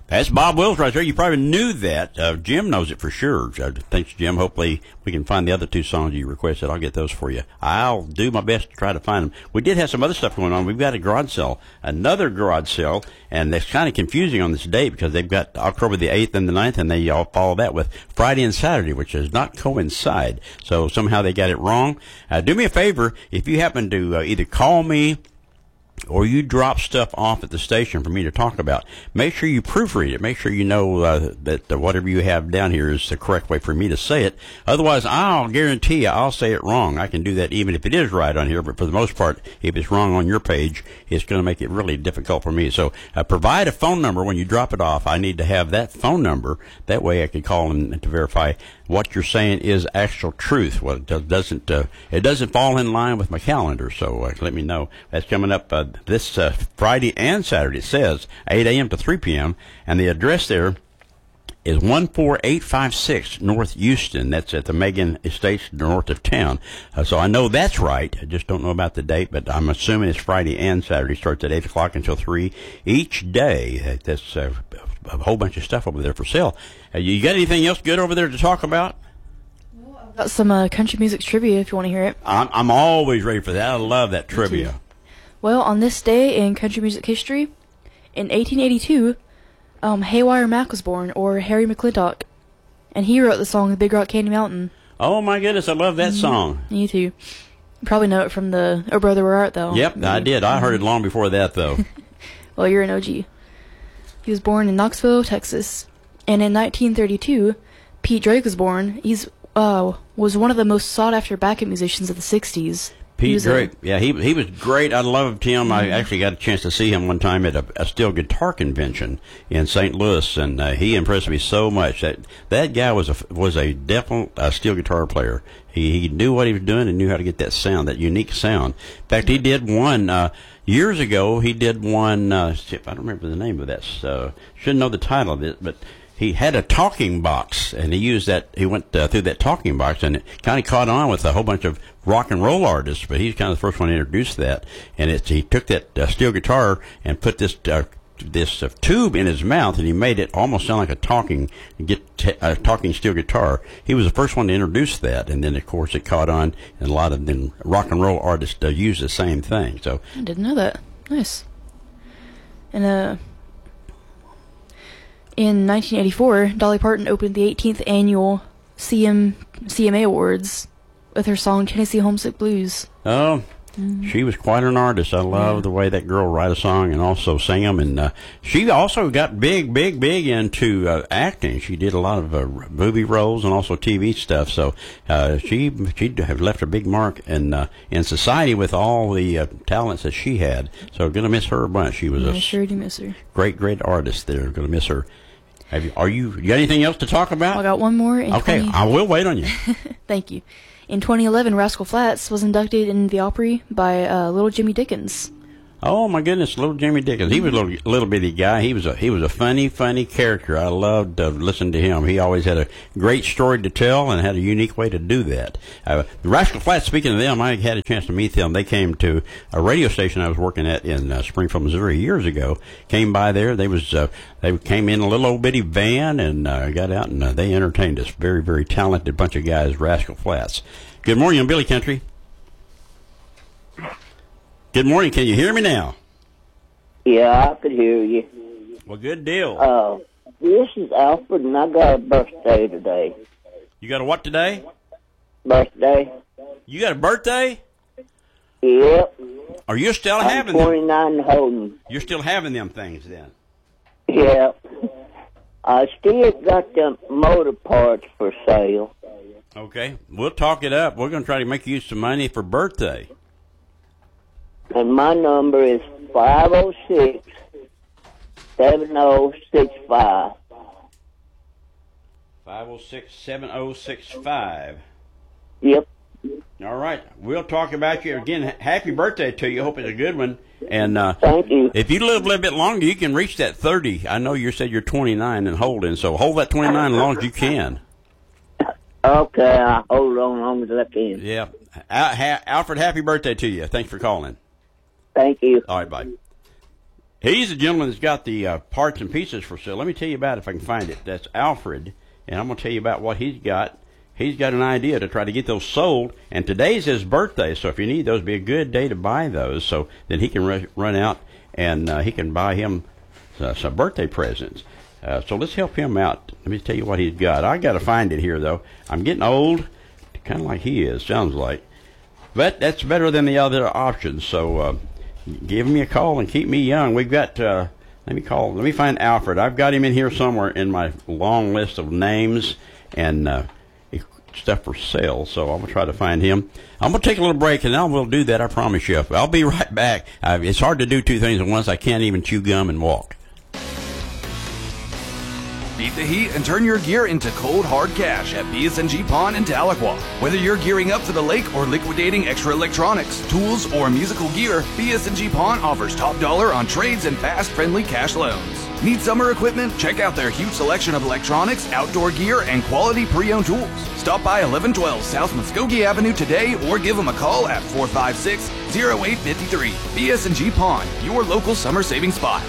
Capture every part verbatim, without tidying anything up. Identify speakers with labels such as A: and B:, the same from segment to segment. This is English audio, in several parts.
A: That's Bob Wills right there. You probably knew that. Uh, Jim knows it for sure. Uh, thanks, Jim. Hopefully we can find the other two songs you requested. I'll get those for you. I'll do my best to try to find them. We did have some other stuff going on. We've got a garage sale, another garage sale, and it's kind of confusing on this date because they've got October the eighth and the ninth, and they all follow that with Friday and Saturday, which does not coincide. So somehow they got it wrong. Uh, do me a favor. If you happen to uh, either call me or you drop stuff off at the station for me to talk about, make sure you proofread it. Make sure you know uh, that uh, whatever you have down here is the correct way for me to say it. Otherwise, I'll guarantee you I'll say it wrong. I can do that even if it is right on here, but for the most part, if it's wrong on your page, it's going to make it really difficult for me. So uh, provide a phone number when you drop it off. I need to have that phone number. That way I can call and to verify what you're saying is actual truth. Well, it doesn't uh, it doesn't fall in line with my calendar, so uh, let me know. That's coming up uh, this uh, Friday and Saturday. It says eight a.m. to three p.m., and the address there is one four eight five six North Houston. That's at the Megan Estates north of town. Uh, so I know that's right. I just don't know about the date, but I'm assuming it's Friday and Saturday. Starts at eight o'clock until three each day. That's uh, a whole bunch of stuff over there for sale. Uh, you got anything else good over there to talk about?
B: Well, I've got some uh, country music trivia if you want to hear it.
A: I'm, I'm always ready for that. I love that trivia.
B: Well, on this day in country music history, in eighteen eighty-two, um, Haywire Mac was born, or Harry McClintock, and he wrote the song "Big Rock Candy Mountain."
A: Oh my goodness, I love that mm-hmm. song.
B: Me too. You probably know it from the "Oh Brother Where Art Thou."
A: Yep, maybe. I did. I heard it long before that, though.
B: Well, you're an O G. He was born in Knoxville, Texas, and in nineteen thirty-two, Pete Drake was born. He's uh was one of the most sought-after backup musicians of the sixties.
A: Pete Drake, a, yeah, he he was great. I loved him. Mm-hmm. I actually got a chance to see him one time at a, a steel guitar convention in Saint Louis, and uh, he impressed me so much. That that guy was a was a definite uh, steel guitar player. He he knew what he was doing and knew how to get that sound, that unique sound. In fact, he did one uh, years ago. He did one. Uh, I don't remember the name of that. So shouldn't know the title of it, but he had a talking box, and he used that. He went uh, through that talking box, and it kind of caught on with a whole bunch of rock and roll artists. But he's kind of the first one to introduce that. And it's, he took that uh, steel guitar and put this uh, this uh, tube in his mouth, and he made it almost sound like a talking get t- a talking steel guitar. He was the first one to introduce that, and then of course it caught on, and a lot of them rock and roll artists uh, use the same thing. So
B: I didn't know that. Nice. And uh. In nineteen eighty-four, Dolly Parton opened the eighteenth annual C M C M A Awards with her song Tennessee Homesick Blues.
A: Oh, mm-hmm. She was quite an artist. I love yeah. the way that girl write a song and also sing them. And uh, she also got big, big, big into uh, acting. She did a lot of uh, movie roles and also T V stuff. So uh, she she have left a big mark in uh, in society with all the uh, talents that she had. So going to miss her a bunch. She was
B: yeah,
A: a
B: I sure do miss her.
A: Great, great artist. There, going to miss her. Have you, are you, you got anything else to talk about?
B: I got one more. In
A: okay,
B: twenty
A: I will wait on you.
B: Thank you. In twenty eleven, Rascal Flatts was inducted in the Opry by uh, Little Jimmy Dickens.
A: Oh my goodness, Little Jimmy Dickens. He was a little, little bitty guy. He was a he was a funny, funny character. I loved uh, listening to him. He always had a great story to tell and had a unique way to do that. Uh, the Rascal Flatts, speaking of them, I had a chance to meet them. They came to a radio station I was working at in uh, Springfield, Missouri years ago. Came by there. They was uh, they came in a little old bitty van and uh, got out and uh, they entertained us. Very, very talented bunch of guys, Rascal Flatts. Good morning, Billy Country. Good morning. Can you hear me now?
C: Yeah, I could hear you.
A: Well, good deal.
C: Uh, this is Alfred, and I got a birthday today.
A: You got a what today?
C: Birthday.
A: You got a birthday?
C: Yep.
A: Are you still
C: I'm
A: having
C: twenty-nine
A: them?
C: holding.
A: You're still having them things then?
C: Yep. I still got the motor parts for sale.
A: Okay. We'll talk it up. We're going to try to make you some money for birthday.
C: And my number is five oh six, seven oh six five.
A: five oh six, seven oh six five.
C: Yep.
A: All right. We'll talk about you. Again, happy birthday to you. Hope it's a good one. And uh,
C: thank you.
A: If you live a little bit longer, you can reach that thirty. I know you said you're twenty-nine and holding, so hold that twenty-nine as long as you can.
C: Okay, I'll hold on as long as I can.
A: Yeah. Al- ha- Alfred, happy birthday to you. Thanks for calling.
C: Thank you.
A: All right, bye. He's the gentleman that's got the uh, parts and pieces for sale. Let me tell you about it if I can find it. That's Alfred, and I'm going to tell you about what he's got. He's got an idea to try to get those sold, and today's his birthday, so if you need those, it'd be a good day to buy those, so then he can r- run out and uh, he can buy him uh, some birthday presents. Uh, so let's help him out. Let me tell you what he's got. I got to find it here, though. I'm getting old, kind of like he is, sounds like. But that's better than the other options, so uh, give me a call and keep me young. We've got, uh, let me call, let me find Alfred. I've got him in here somewhere in my long list of names and uh, stuff for sale, so I'm going to try to find him. I'm going to take a little break, and then we'll do that, I promise you. I'll be right back. Uh, it's hard to do two things at once. I can't even chew gum and walk.
D: Beat the heat and turn your gear into cold, hard cash at B S N G Pawn in Tahlequah. Whether you're gearing up for the lake or liquidating extra electronics, tools, or musical gear, B S N G Pawn offers top dollar on trades and fast, friendly cash loans. Need summer equipment? Check out their huge selection of electronics, outdoor gear, and quality pre-owned tools. Stop by eleven twelve South Muskogee Avenue today or give them a call at four five six, zero eight five three. B S N G Pawn, your local summer saving spot.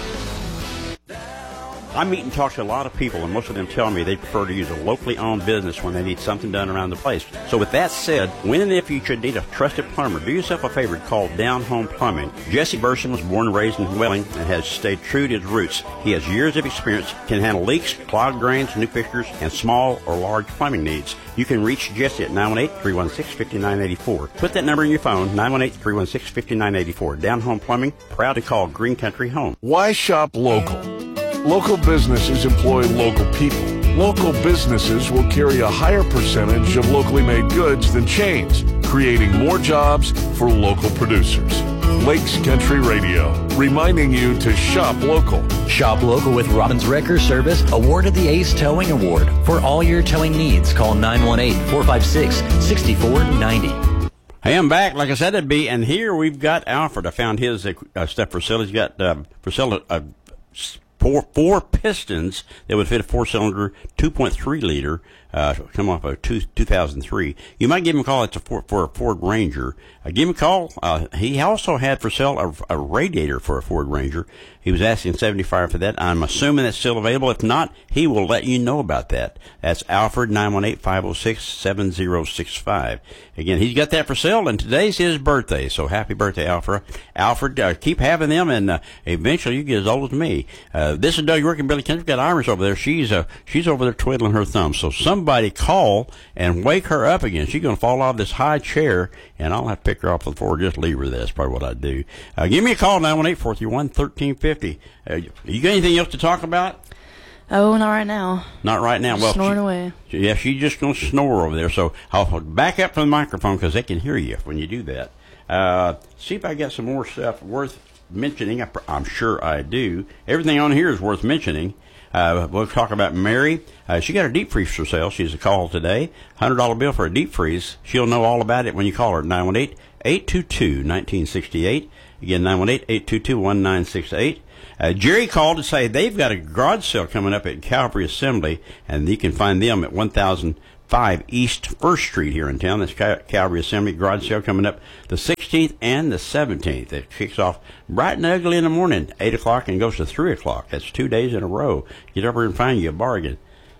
A: I meet and talk to a lot of people, and most of them tell me they prefer to use a locally owned business when they need something done around the place. So with that said, when and if you should need a trusted plumber, do yourself a favor, call Down Home Plumbing. Jesse Burson was born and raised in Welling and has stayed true to his roots. He has years of experience, can handle leaks, clogged drains, new fixtures, and small or large plumbing needs. You can reach Jesse at nine one eight, three one six, five nine eight four. Put that number in your phone, nine one eight, three one six, five nine eight four. Down Home Plumbing, proud to call Green Country home.
E: Why shop local? Local businesses employ local people. Local businesses will carry a higher percentage of locally made goods than chains, creating more jobs for local producers. Lakes Country Radio, reminding you to shop local.
F: Shop local with Robbins Wrecker Service, awarded the Ace Towing Award. For all your towing needs, call nine one eight, four five six, six four nine zero.
A: Hey, I'm back, like I said it'd be, and here we've got Alfred. I found his uh, stuff for sale. He's got uh, for sale a... Uh, Four, four pistons that would fit a four-cylinder, two point three liter, uh, come off of two, 2003. You might give him a call. It's a for, for a Ford Ranger. Uh, give him a call. Uh, he also had for sale a, a radiator for a Ford Ranger. He was asking seventy-five for that. I'm assuming that's still available. If not, he will let you know about that. That's Alfred, nine one eight, five oh six, seven oh six five. Again, he's got that for sale, and today's his birthday, so happy birthday, Alfred. Alfred, uh, keep having them, and uh, eventually you get as old as me. Uh, this is Doug York and Billy Kent. We've got Iris over there. She's uh, she's over there twiddling her thumbs, so somebody call and wake her up again. She's going to fall off this high chair, and I'll have to pick her off the floor. Just leave her there. That's probably what I'd do. Uh, give me a call, nine one eight, four three one, one three five zero. Uh, you got anything else to talk about?
B: Oh, not right now.
A: Not right now. Well,
B: snoring
A: she,
B: away.
A: Yeah, she's just going to snore over there. So I'll back up from the microphone because they can hear you when you do that. Uh, see if I got some more stuff worth mentioning. I, I'm sure I do. Everything on here is worth mentioning. Uh, we'll talk about Mary. Uh, she got her deep freeze for sale. She's a call today. one hundred dollar bill for a deep freeze. She'll know all about it when you call her at nine one eight, eight two two, one nine six eight. Again, nine one eight, eight two two, one nine six eight. Uh, Jerry called to say they've got a garage sale coming up at Calvary Assembly, and you can find them at one thousand five East First Street here in town. That's Cal- Calvary Assembly garage sale coming up the sixteenth and the seventeenth. It kicks off bright and ugly in the morning, eight o'clock, and goes to three o'clock. That's two days in a row. Get over and find you a bargain.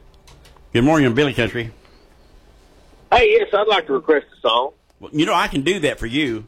A: Good morning, Billy Country.
G: Hey, yes, I'd like to request a song.
A: Well, you know, I can do that for you.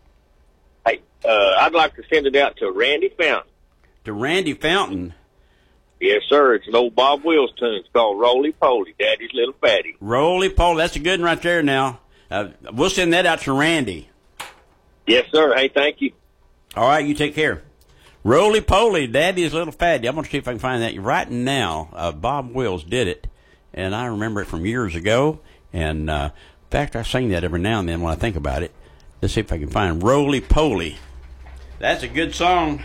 G: Hey, uh, I'd like to send it out to Randy Fountain.
A: To Randy Fountain.
G: Yes, sir. It's an old Bob Wills tune. It's called Roly Poly, Daddy's Little Fatty.
A: Roly Poly. That's a good one right there now. Uh, we'll send that out to Randy.
G: Yes, sir. Hey, thank you.
A: All right, you take care. Roly Poly, Daddy's Little Fatty. I'm going to see if I can find that right now. Uh, Bob Wills did it, and I remember it from years ago. And, uh, in fact, I sing that every now and then when I think about it. Let's see if I can find Roly Poly. That's a good song.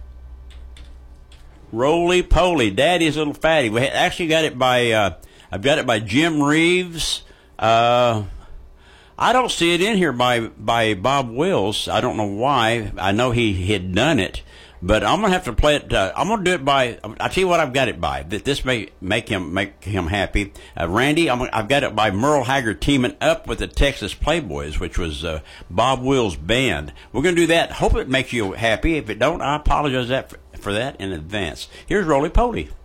A: Roly Poly, Daddy's Little Fatty. We actually got it by, uh, I've got it by Jim Reeves. Uh, I don't see it in here by, by Bob Wills. I don't know why. I know he had done it, but I'm going to have to play it. Uh, I'm going to do it by, I'll tell you what I've got it by. This may make him, make him happy. Uh, Randy, I'm, I've got it by Merle Haggard teaming up with the Texas Playboys, which was, uh, Bob Wills' band. We're going to do that. Hope it makes you happy. If it don't, I apologize that for, for that in advance. Here's Roly Poly.